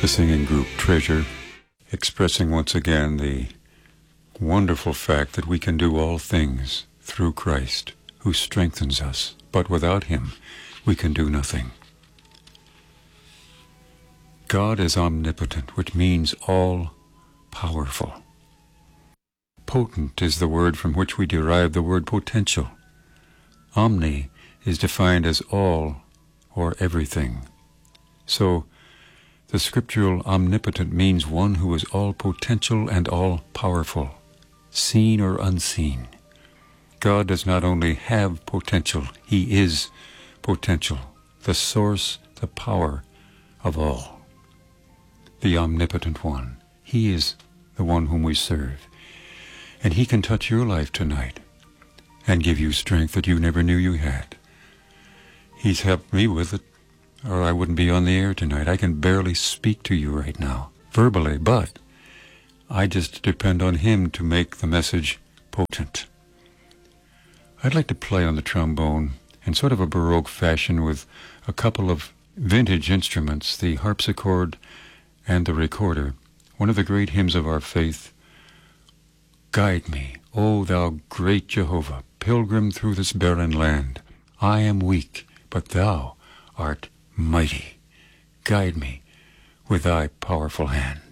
the singing group Treasure, expressing once again the wonderful fact that we can do all things through Christ, who strengthens us, but without him we can do nothing. God is omnipotent, which means all-powerful. Potent is the word from which we derive the word potential. Omni is defined as all or everything. So, the scriptural omnipotent means one who is all-potential and all-powerful, seen or unseen. God does not only have potential, he is potential, the source, the power of all. The omnipotent one. He is the one whom we serve. And he can touch your life tonight and give you strength that you never knew you had. He's helped me with it, or I wouldn't be on the air tonight. I can barely speak to you right now, verbally, but I just depend on him to make the message potent. I'd like to play on the trombone in sort of a Baroque fashion with a couple of vintage instruments, the harpsichord and the recorder, one of the great hymns of our faith. Guide me, O thou great Jehovah, pilgrim through this barren land. I am weak, but thou art mighty. Guide me with thy powerful hand.